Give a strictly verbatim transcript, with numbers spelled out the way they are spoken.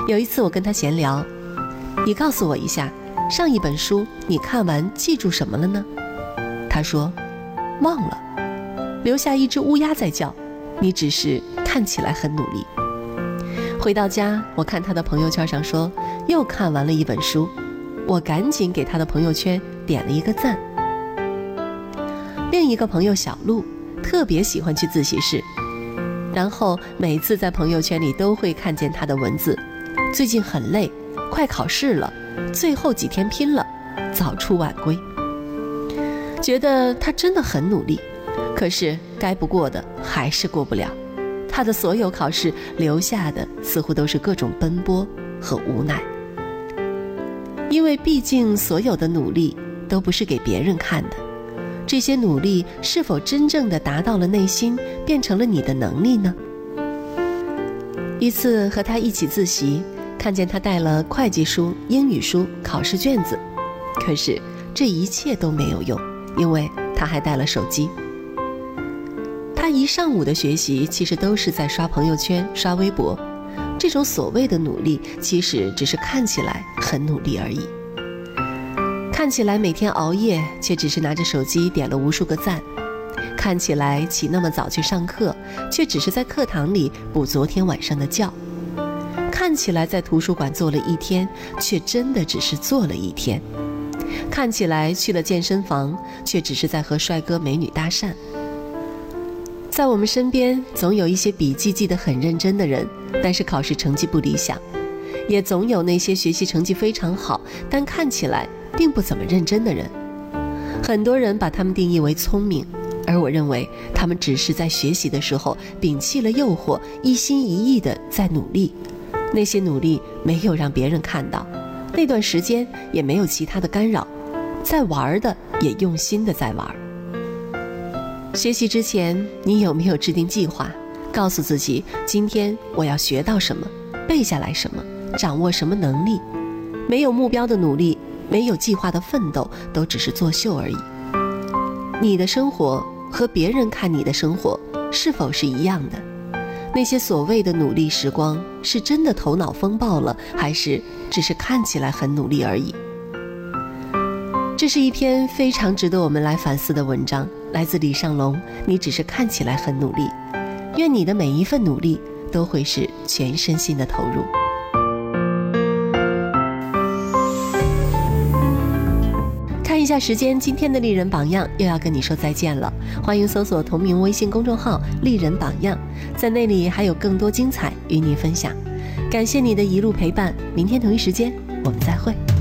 有一次我跟他闲聊，你告诉我一下，上一本书你看完记住什么了呢？他说忘了，留下一只乌鸦在叫，你只是看起来很努力。回到家，我看他的朋友圈上说又看完了一本书，我赶紧给他的朋友圈点了一个赞。另一个朋友小鹿特别喜欢去自习室，然后每次在朋友圈里都会看见他的文字，最近很累，快考试了，最后几天拼了，早出晚归。觉得他真的很努力，可是该不过的还是过不了。他的所有考试留下的似乎都是各种奔波和无奈。因为毕竟所有的努力都不是给别人看的，这些努力是否真正的达到了内心，变成了你的能力呢？一次和他一起自习，看见他带了会计书、英语书、考试卷子，可是这一切都没有用，因为他还带了手机。他一上午的学习其实都是在刷朋友圈、刷微博，这种所谓的努力其实只是看起来很努力而已。看起来每天熬夜，却只是拿着手机点了无数个赞；看起来起那么早去上课，却只是在课堂里补昨天晚上的觉；看起来在图书馆坐了一天，却真的只是坐了一天；看起来去了健身房，却只是在和帅哥美女搭讪。在我们身边总有一些笔记记得很认真的人，但是考试成绩不理想，也总有那些学习成绩非常好，但看起来并不怎么认真的人。很多人把他们定义为聪明，而我认为他们只是在学习的时候摒弃了诱惑，一心一意的在努力。那些努力没有让别人看到，那段时间也没有其他的干扰，在玩的也用心的在玩。学习之前，你有没有制定计划，告诉自己今天我要学到什么，背下来什么，掌握什么能力？没有目标的努力，没有计划的奋斗，都只是作秀而已。你的生活和别人看你的生活是否是一样的？那些所谓的努力时光，是真的头脑风暴了，还是只是看起来很努力而已？这是一篇非常值得我们来反思的文章，来自李尚龙。你只是看起来很努力，愿你的每一份努力都会是全身心的投入。看一下时间，今天的丽人榜样又要跟你说再见了。欢迎搜索同名微信公众号丽人榜样，在那里还有更多精彩与你分享。感谢你的一路陪伴，明天同一时间我们再会。